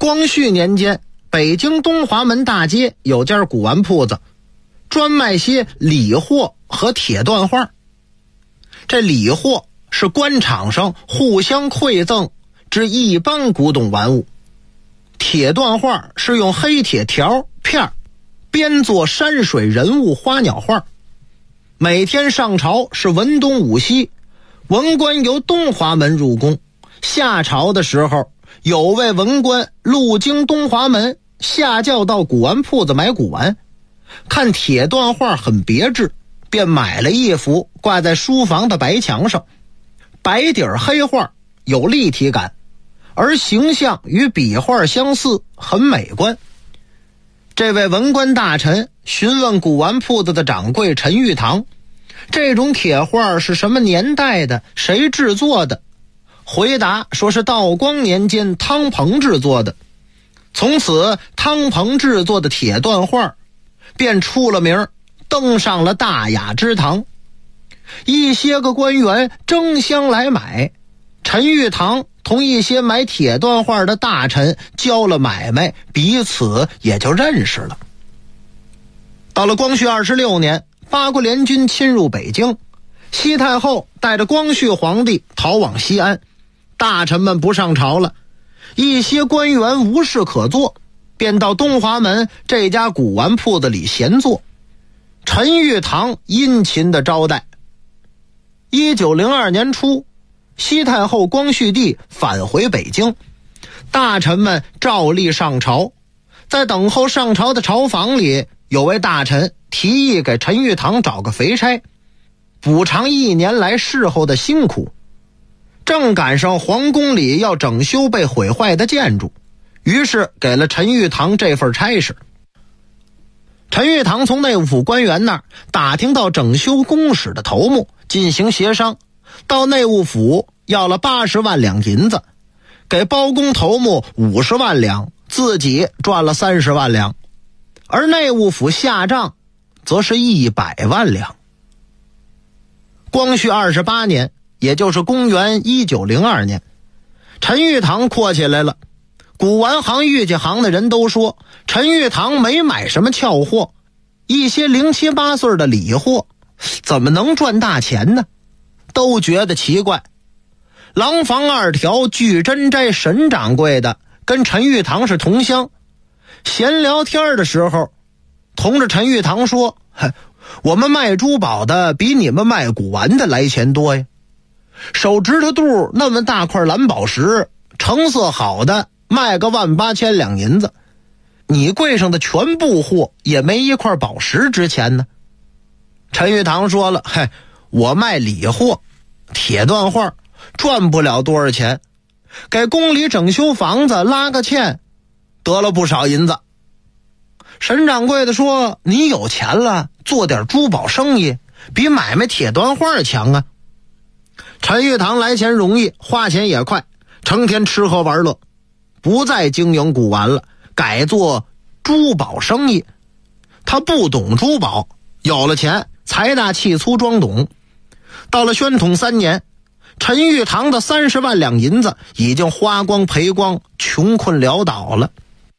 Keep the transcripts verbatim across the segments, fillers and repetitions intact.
光绪年间，北京东华门大街有家古玩铺子，专卖些礼货和铁缎画。这礼货是官场上互相馈赠之一般古董玩物，铁缎画是用黑铁条片编作山水人物花鸟画。每天上朝是文东武西，文官由东华门入宫，下朝的时候有位文官路经东华门，下轿到古玩铺子买古玩，看铁缎画很别致，便买了一幅挂在书房的白墙上，白底儿黑画，有立体感，而形象与笔画相似，很美观。这位文官大臣询问古玩铺子的掌柜陈玉堂，这种铁画是什么年代的，谁制作的？回答说是道光年间汤鹏制作的。从此汤鹏制作的铁缎画便出了名，登上了大雅之堂。一些个官员争相来买，陈玉堂同一些买铁缎画的大臣交了买卖，彼此也就认识了。到了光绪二十六年，八国联军侵入北京，西太后带着光绪皇帝逃往西安，大臣们不上朝了，一些官员无事可做，便到东华门这家古玩铺子里闲坐。陈玉堂殷勤的招待。一九零二年初，西太后光绪帝返回北京，大臣们照例上朝。在等候上朝的朝房里，有位大臣提议给陈玉堂找个肥差，补偿一年来侍候的辛苦。正赶上皇宫里要整修被毁坏的建筑，于是给了陈玉堂这份差事。陈玉堂从内务府官员那儿打听到整修工史的头目，进行协商，到内务府要了八十万两银子，给包工头目五十万两，自己赚了三十万两，而内务府下账则是一百万两。光绪二十八年，也就是公元一九零二年，陈玉堂阔起来了。古玩行、玉器行的人都说陈玉堂没买什么俏货，一些零七八岁的礼货怎么能赚大钱呢？都觉得奇怪。廊坊二条聚珍斋沈掌柜的跟陈玉堂是同乡，闲聊天的时候同着陈玉堂说，我们卖珠宝的比你们卖古玩的来钱多呀，手指头肚那么大块蓝宝石，成色好的卖个万八千两银子，你柜上的全部货也没一块宝石值钱呢。陈玉堂说了，嘿，我卖礼货，铁缎画，赚不了多少钱，给宫里整修房子拉个欠，得了不少银子。沈掌柜的说，你有钱了，做点珠宝生意，比买卖铁缎画强啊。陈玉堂来钱容易，花钱也快，成天吃喝玩乐，不再经营古玩了，改做珠宝生意。他不懂珠宝，有了钱财大气粗装懂。到了宣统三年，陈玉堂的三十万两银子已经花光赔光，穷困潦倒了。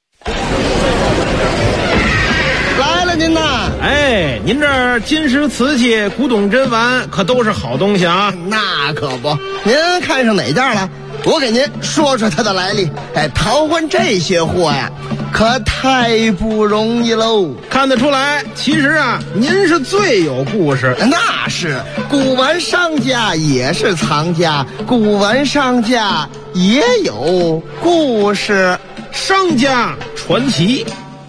来了您呐！ 哎，您这儿金石瓷器、古董珍玩可都是好东西啊！ 那可不，您看上哪件了？我给您说说它的来历。哎，淘换这些货呀，可太不容易喽。 看得出来，其实啊，您是最有故事。 那是，古玩商家也是藏家，古玩商家也有故事， 商家传奇。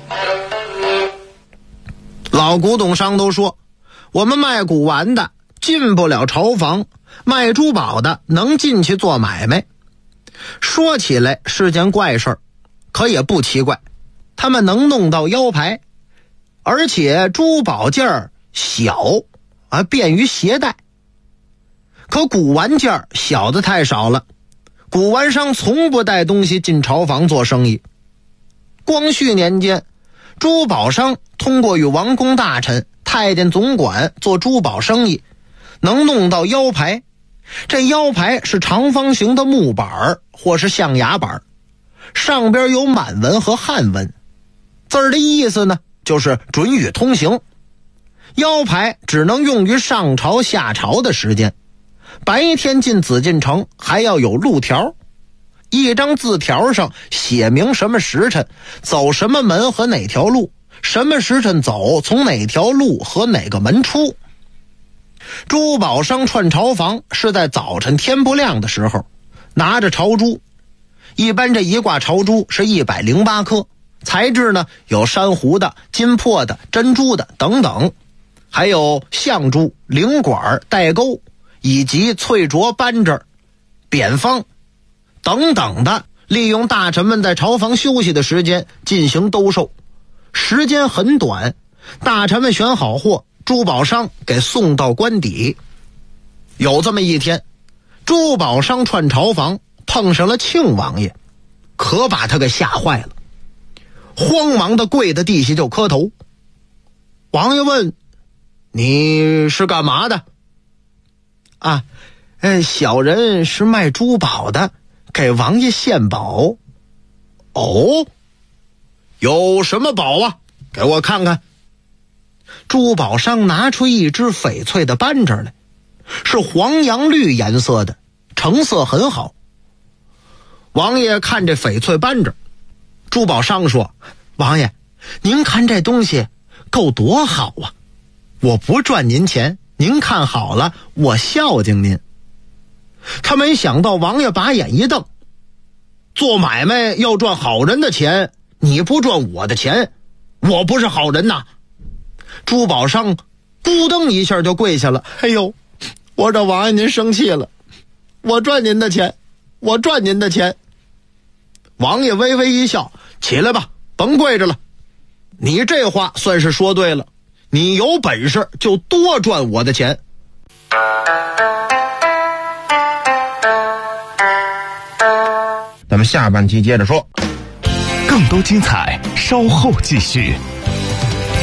老古董商都说，我们卖古玩的进不了朝房，卖珠宝的能进去做买卖。说起来是件怪事儿，可也不奇怪，他们能弄到腰牌，而且珠宝件儿小啊，便于携带。可古玩件儿小的太少了，古玩商从不带东西进朝房做生意。光绪年间，珠宝商通过与王公大臣、太监总管做珠宝生意，能弄到腰牌。这腰牌是长方形的木板或是象牙板， 上边有满文和汉文，字儿的意思呢就是准予通行。腰牌只能用于上朝下朝的时间，白天进紫禁城还要有路条，一张字条上写明什么时辰走什么门和哪条路，什么时辰走从哪条路和哪个门出。珠宝商串朝房是在早晨天不亮的时候拿着朝珠，一般这一挂朝珠是一百零八颗，材质呢有珊瑚的、金珀的、珍珠的等等，还有象珠、灵管、带钩以及翠琢、扳指、扁方等等的，利用大臣们在朝房休息的时间进行兜售，时间很短，大臣们选好货，珠宝商给送到官邸。有这么一天，珠宝商串朝房碰上了庆王爷，可把他给吓坏了，慌忙的跪在地下就磕头。王爷问：你是干嘛的？啊，呃，小人是卖珠宝的，给王爷献宝。哦，有什么宝啊？给我看看。珠宝商拿出一只翡翠的扳指来，是黄杨绿颜色的，成色很好。王爷看这翡翠扳指，珠宝商说：王爷，您看这东西够多好啊，我不赚您钱，您看好了我孝敬您。他没想到王爷把眼一瞪，做买卖要赚好人的钱，你不赚我的钱，我不是好人呐。珠宝商咕噔一下就跪下了，哎呦，我这王爷您生气了，我赚您的钱，我赚您的钱。王爷微微一笑，起来吧，甭跪着了，你这话算是说对了，你有本事就多赚我的钱。 咱们下半期接着说， 更多精彩稍后继续。